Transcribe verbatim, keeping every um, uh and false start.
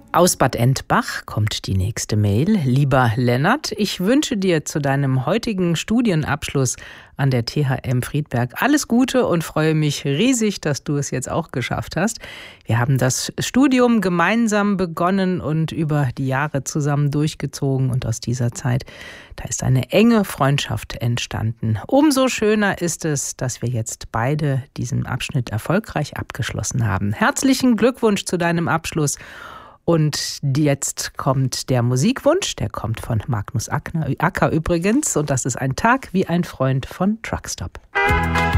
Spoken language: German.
Aus Bad Endbach kommt die nächste Mail. Lieber Lennart, ich wünsche dir zu deinem heutigen Studienabschluss an der T H M Friedberg alles Gute und freue mich riesig, dass du es jetzt auch geschafft hast. Wir haben das Studium gemeinsam begonnen und über die Jahre zusammen durchgezogen und aus dieser Zeit, da ist eine enge Freundschaft entstanden. Umso schöner ist es, dass wir jetzt beide diesen Abschnitt erfolgreich abgeschlossen haben. Herzlichen Glückwunsch zu deinem Abschluss. Und jetzt kommt der Musikwunsch, der kommt von Magnus Acker übrigens. Und das ist ein Tag wie ein Freund von Truckstop.